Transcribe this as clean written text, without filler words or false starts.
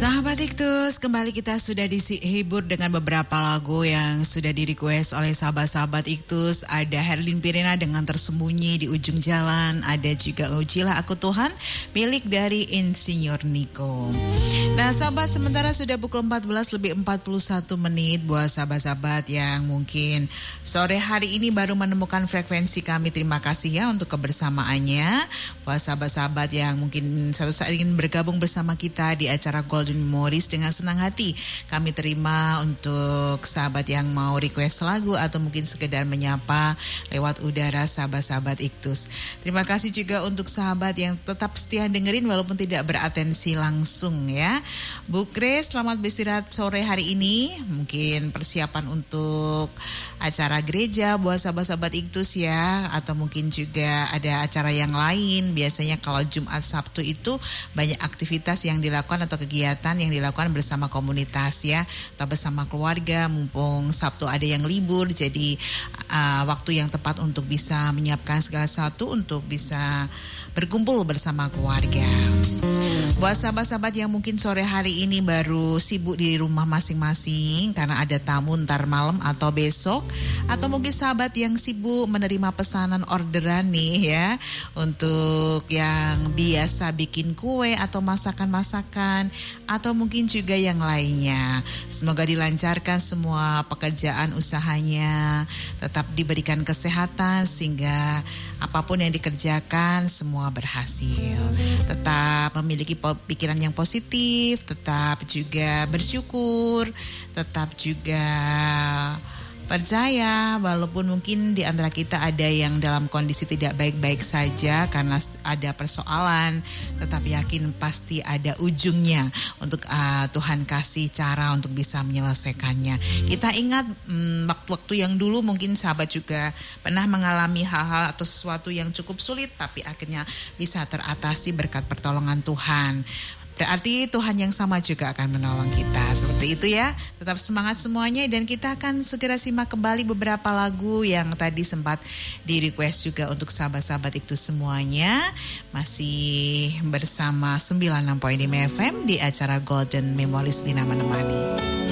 Sahabat Iktus, kembali kita sudah dihibur dengan beberapa lagu yang sudah di-request oleh sahabat-sahabat Iktus. Ada Herlin Pirena dengan Tersembunyi di Ujung Jalan. Ada juga Ujilah Aku Tuhan, milik dari Insinyur Niko. Nah sahabat, sementara sudah pukul 14:41 buat sahabat-sahabat yang mungkin sore hari ini baru menemukan frekuensi kami. Terima kasih ya untuk kebersamaannya. Buat sahabat-sahabat yang mungkin suatu saat ingin bergabung bersama kita di acara Golden Memories, dengan senang hati kami terima untuk sahabat yang mau request lagu atau mungkin sekedar menyapa lewat udara sahabat-sahabat Iktus. Terima kasih juga untuk sahabat yang tetap setia dengerin walaupun tidak beratensi langsung ya. Bu Kris, selamat beristirahat sore hari ini. Mungkin persiapan untuk acara gereja buat sahabat-sahabat Iktus ya, atau mungkin juga ada acara yang lain. Biasanya kalau Jumat Sabtu itu banyak aktivitas yang dilakukan atau kegiatan yang dilakukan bersama komunitas ya, atau bersama keluarga. Mumpung Sabtu ada yang libur, jadi waktu yang tepat untuk bisa menyiapkan segala sesuatu untuk bisa berkumpul bersama keluarga. Buat sahabat-sahabat yang mungkin sore hari ini baru sibuk di rumah masing-masing karena ada tamu ntar malam atau besok, atau mungkin sahabat yang sibuk menerima pesanan orderan nih ya, untuk yang biasa bikin kue atau masakan-masakan, atau mungkin juga yang lainnya. Semoga dilancarkan semua pekerjaan usahanya, tetap diberikan kesehatan sehingga apapun yang dikerjakan semua berhasil. Tetap memiliki pikiran yang positif, tetap juga bersyukur, tetap juga percaya walaupun mungkin di antara kita ada yang dalam kondisi tidak baik-baik saja karena ada persoalan, tetap yakin pasti ada ujungnya untuk Tuhan kasih cara untuk bisa menyelesaikannya. Kita ingat waktu-waktu yang dulu mungkin sahabat juga pernah mengalami hal-hal atau sesuatu yang cukup sulit tapi akhirnya bisa teratasi berkat pertolongan Tuhan. Berarti Tuhan yang sama juga akan menolong kita. Seperti itu ya. Tetap semangat semuanya, dan kita akan segera simak kembali beberapa lagu yang tadi sempat di request juga untuk sahabat-sahabat itu semuanya. Masih bersama 96.5 FM di acara Golden Memories Dina Menemani.